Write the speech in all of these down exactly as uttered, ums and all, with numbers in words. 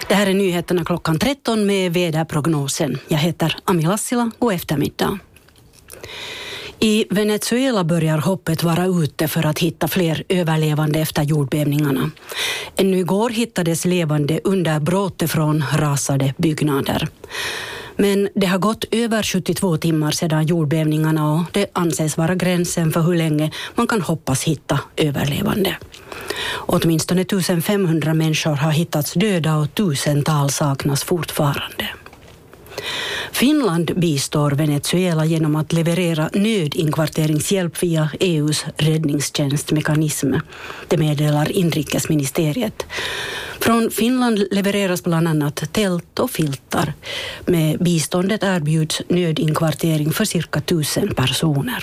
Det här är nyheterna klockan tretton med väderprognosen. Jag heter Ami Lassila. God eftermiddag. I Venezuela börjar hoppet vara ute för att hitta fler överlevande efter jordbävningarna. Ännu igår hittades levande under bråte från rasade byggnader. Men det har gått över sjuttiotvå timmar sedan jordbävningarna och det anses vara gränsen för hur länge man kan hoppas hitta överlevande. Åtminstone femtonhundra människor har hittats döda och tusentals saknas fortfarande. Finland bistår Venezuela genom att leverera nödinkvarteringshjälp via E U:s räddningstjänstmekanism. Det meddelar inrikesministeriet. Från Finland levereras bland annat tält och filtar. Med biståndet erbjuds nödinkvartering för cirka tusen personer.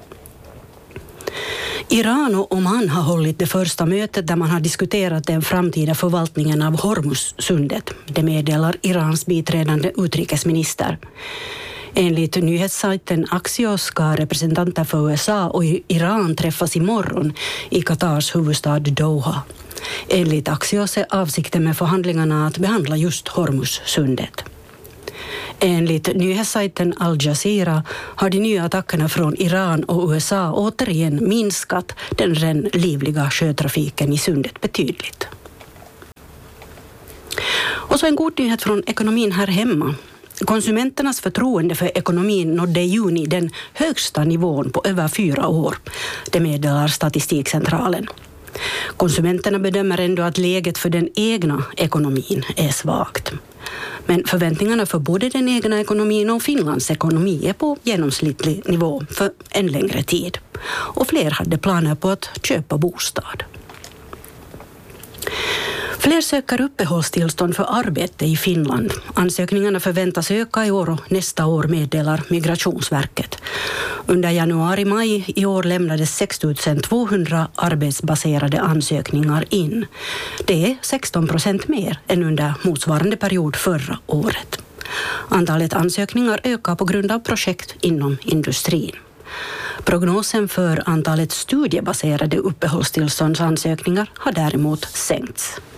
Iran och Oman har hållit det första mötet där man har diskuterat den framtida förvaltningen av Hormuzsundet. Det meddelar Irans biträdande utrikesminister. Enligt nyhetssajten Axios ska representanter för U S A och Iran träffas imorgon i Katars huvudstad Doha. Enligt Axios är avsikten med förhandlingarna att behandla just Hormuzsundet. Enligt nyhetssajten Al Jazeera har de nya attackerna från Iran och U S A återigen minskat den redan livliga sjötrafiken i sundet betydligt. Och så en god nyhet från ekonomin här hemma. Konsumenternas förtroende för ekonomin nådde i juni den högsta nivån på över fyra år. Det meddelar Statistikcentralen. Konsumenterna bedömer ändå att läget för den egna ekonomin är svagt. Men förväntningarna för både den egna ekonomin och Finlands ekonomi är på genomsnittlig nivå för en längre tid. Och fler hade planer på att köpa bostad. Fler söker uppehållstillstånd för arbete i Finland. Ansökningarna förväntas öka i år och nästa år, meddelar Migrationsverket. Under januari-maj i år lämnades sex tusen tvåhundra arbetsbaserade ansökningar in. Det är sexton procent mer än under motsvarande period förra året. Antalet ansökningar ökar på grund av projekt inom industrin. Prognosen för antalet studiebaserade uppehållstillståndsansökningar har däremot sänkts.